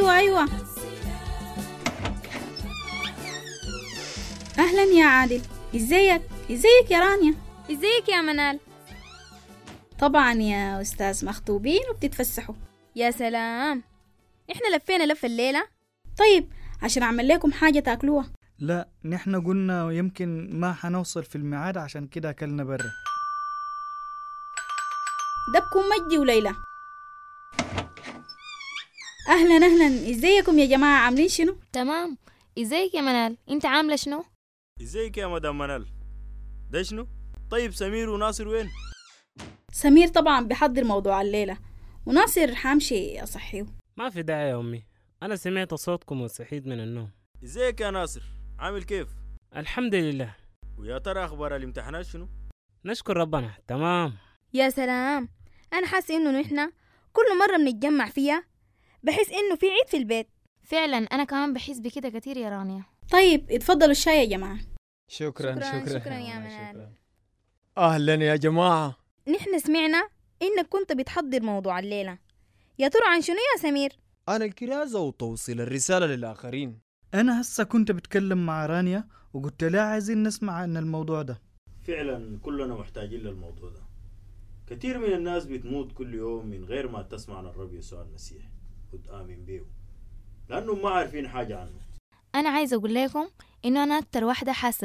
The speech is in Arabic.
أيوة. أهلا يا عادل، ازيك يا رانيا؟ ازيك يا منال؟ طبعا يا أستاذ، مخطوبين وبتتفسحوا. يا سلام، احنا لفينا لفة الليلة. طيب عشان أعمل لكم حاجة تاكلوها. لا، نحن قلنا يمكن ما حنوصل في الميعاد، عشان كده أكلنا برا. ده بكون مجدي وليلى. أهلا، ازيكم يا جماعة؟ عاملين شنو؟ تمام. ازيك يا منال؟ انت عاملة شنو؟ ازيك يا مدام منال؟ ده شنو؟ طيب سمير وناصر وين؟ سمير طبعا بيحضر موضوع الليلة، وناصر حامشي أصحيه. ما في داعي يا أمي، أنا سمعت صوتكم وصحيت من النوم. ازيك يا ناصر؟ عامل كيف؟ الحمد لله. ويا ترى أخبار الامتحانات شنو؟ نشكر ربنا تمام. يا سلام، أنا حاسة إنه نحن كل مرة بنتجمع فيها بحس إنه في عيد في البيت. فعلا أنا كمان بحس بكده كتير يا رانيا. طيب اتفضلوا الشاي يا جماعة. شكرا يا منال. أهلا يا جماعة. نحن سمعنا إنك كنت بتحضر موضوع الليلة، يا ترى عن شنو يا سمير؟ عن الكرازة وتوصيل الرسالة للآخرين. أنا هسه كنت بتكلم مع رانيا وقلت لها عايزين نسمع عن الموضوع ده. فعلا كلنا محتاجين للموضوع ده. كثير من الناس بتموت كل يوم من غير ما تسمع عن الرب يسوع المسيح وتآمن بيه، لأنهم ما عارفين حاجة عنه. أنا عايزة أقول لكم إنه أنا أكتر واحدة حاسة